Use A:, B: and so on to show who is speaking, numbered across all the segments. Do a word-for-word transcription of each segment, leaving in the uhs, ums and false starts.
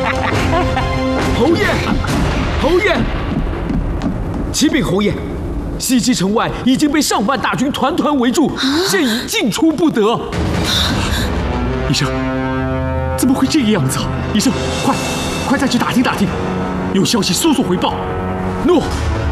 A: 侯爷，侯爷，启禀侯爷，西岐城外已经被上万大军团团围住，现已进出不得。医生，怎么会这个样子啊？医生，快，快再去打听打听，有消息速速回报。诺。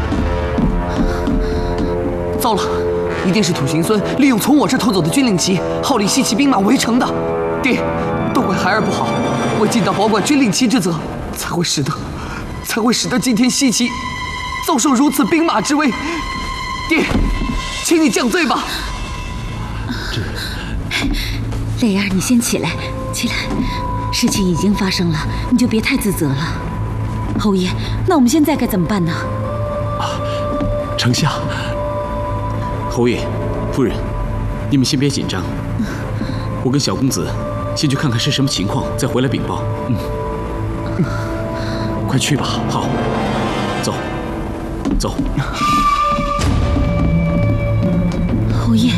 B: 糟了，一定是土行孙利用从我这偷走的军令旗，号令西岐兵马围城的。爹，都怪孩儿不好，未尽到保管军令旗之责，才会使得，才会使得今天西岐遭受如此兵马之危。爹，请你降罪吧。
C: 这，磊儿，你先起来，起来，事情已经发生了，你就别太自责了。侯爷，那我们现在该怎么办呢？
A: 啊，丞相。
D: 侯爷，夫人，你们先别紧张，我跟小公子先去看看是什么情况，再回来禀报。嗯，
A: 嗯快去吧。
D: 好，走，走。
C: 侯爷，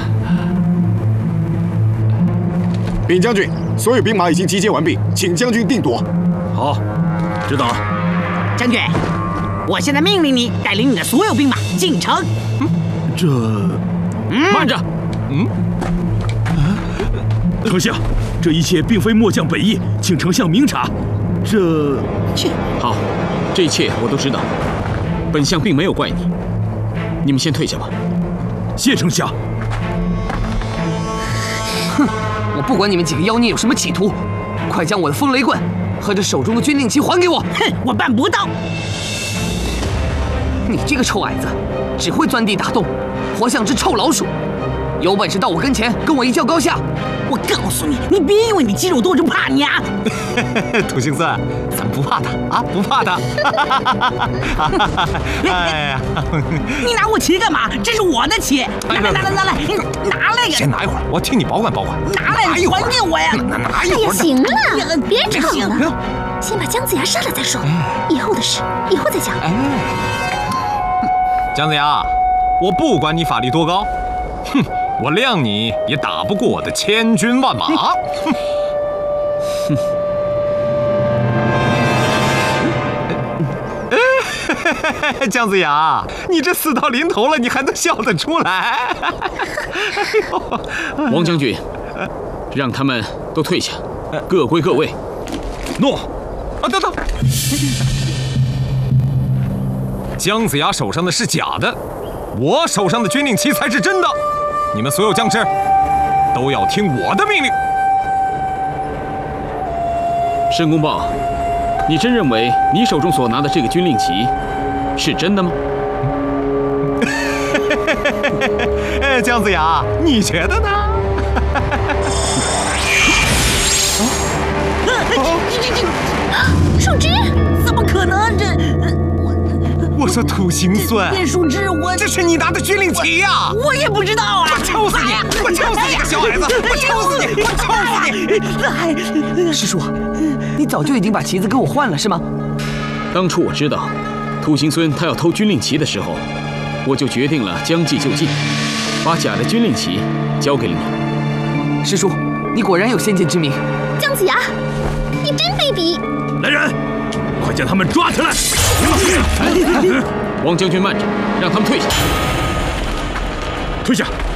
E: 禀将军，所有兵马已经集结完毕，请将军定夺。
A: 好，知道了。
F: 将军，我现在命令你带领你的所有兵马进城。
A: 嗯这，
D: 慢着，
A: 嗯，丞相，这一切并非末将本意，请丞相明察。这，
D: 切，好，这一切我都知道，本相并没有怪你，你们先退下吧。
A: 谢丞相。
B: 哼，我不管你们几个妖孽有什么企图，快将我的风雷棍和这手中的军令旗还给我！
F: 哼，我办不到。
B: 你这个臭矮子，只会钻地打洞，活像只臭老鼠。有本事到我跟前跟我一较高下！
F: 我告诉你，你别以为你肌肉多就怕你啊！
G: 土行孙，咱不怕他啊，不怕他。哎呀，
F: 你拿我旗干嘛？这是我的旗！来来来来来来，你拿来呀！
G: 先拿一会儿，我替你保管保管。
F: 拿来，还给我呀！
G: 拿拿一会儿。
C: 哎呀，行了，别吵
F: 行
C: 了，先把姜子牙杀了再说。以后的事以后再讲。
G: 哎，姜子牙，我不管你法力多高，哼，我谅你也打不过我的千军万马。哼。哼。姜子牙，你这死到临头了，你还能笑得出来？
D: 王将军，让他们都退下，各归各位。
A: 诺。
G: 啊，等等。姜子牙手上的是假的，我手上的军令旗才是真的。你们所有将士都要听我的命令。
D: 申公豹，你真认为你手中所拿的这个军令旗是真的吗？
G: 哎，姜子牙，你觉得呢？
C: 树枝？
F: 怎么可能？这
G: 我说土行孙，
F: 这树枝我
G: 这是你拿的军令旗呀！
F: 我也不知道啊！
G: 我抽死你！我抽死你，小矮子！我抽死你！我抽死
B: 你！师叔，你早就已经把旗子跟我换了是吗？
D: 当初我知道土行孙他要偷军令旗的时候，我就决定了将计就计，把假的军令旗交给了你。
B: 师叔，你果然有先见之明。
C: 姜子牙，你真卑鄙！
A: 来人，快将他们抓起来！
D: 王将军慢着，让他们退下。
A: 退下。